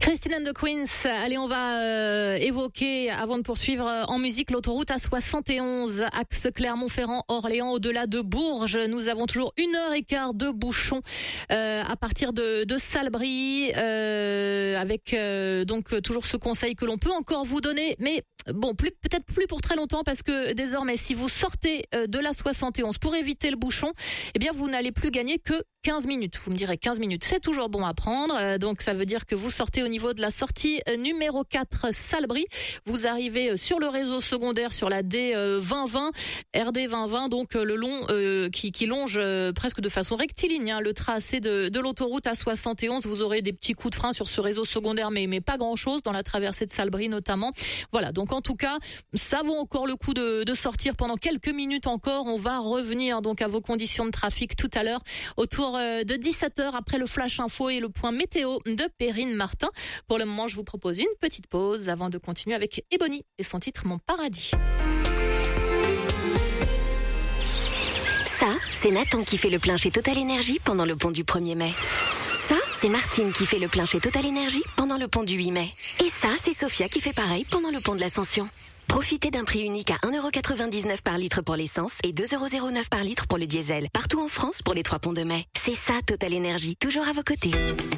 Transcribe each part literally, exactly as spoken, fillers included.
Christine and the Queens, allez on va euh, évoquer, avant de poursuivre euh, en musique, l'autoroute A soixante et onze, axe Clermont-Ferrand, Orléans, au-delà de Bourges. Nous avons toujours une heure et quart de bouchons euh, à partir de, de Salbris, euh, avec euh, donc toujours ce conseil que l'on peut encore vous donner, mais bon, plus, peut-être plus pour très longtemps, parce que désormais, si vous sortez de la soixante et onze pour éviter le bouchon, eh bien vous n'allez plus gagner que quinze minutes. Vous me direz quinze minutes, c'est toujours bon à prendre. Euh, donc ça veut dire que vous sortez au niveau de la sortie euh, numéro quatre Salbris. Vous arrivez euh, sur le réseau secondaire sur la D vingt vingt, R D vingt vingt, donc euh, le long euh, qui, qui longe euh, presque de façon rectiligne hein, le tracé de, de l'autoroute A soixante et onze. Vous aurez des petits coups de frein sur ce réseau secondaire, mais, mais pas grand-chose dans la traversée de Salbris notamment. Voilà, donc en tout cas, ça vaut encore le coup de, de sortir pendant quelques minutes encore. On va revenir donc à vos conditions de trafic tout à l'heure autour de dix-sept heures après le Flash Info et le point météo de Perrine Martin. Pour le moment, je vous propose une petite pause avant de continuer avec Ebony et son titre Mon Paradis. Ça, c'est Nathan qui fait le plein chez Total Énergie pendant le pont du premier mai. Ça, c'est Martine qui fait le plein chez Total Énergie pendant le pont du huit mai. Et ça, c'est Sophia qui fait pareil pendant le pont de l'Ascension. Profitez d'un prix unique à un euro quatre-vingt-dix-neuf par litre pour l'essence et deux euros zéro neuf par litre pour le diesel. Partout en France pour les trois ponts de mai. C'est ça Total Énergie, toujours à vos côtés.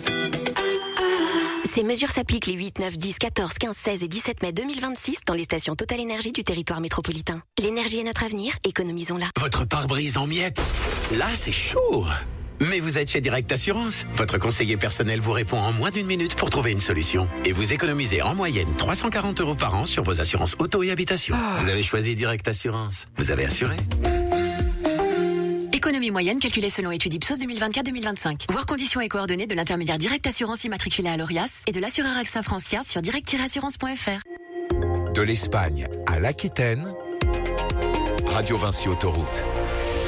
Ces mesures s'appliquent les huit, neuf, dix, quatorze, quinze, seize et dix-sept mai deux mille vingt-six dans les stations Total Énergie du territoire métropolitain. L'énergie est notre avenir, économisons-la. Votre pare-brise en miettes, là c'est chaud. Mais vous êtes chez Direct Assurance. Votre conseiller personnel vous répond en moins d'une minute pour trouver une solution. Et vous économisez en moyenne trois cent quarante euros par an sur vos assurances auto et habitation. Ah. Vous avez choisi Direct Assurance. Vous avez assuré. Économie moyenne calculée selon étude Ipsos deux mille vingt-quatre deux mille vingt-cinq. Voir conditions et coordonnées de l'intermédiaire Direct Assurance immatriculé à l'Orias et de l'assureur AXA Francia sur direct tiret assurance point f r. De l'Espagne à l'Aquitaine, Radio Vinci Autoroute.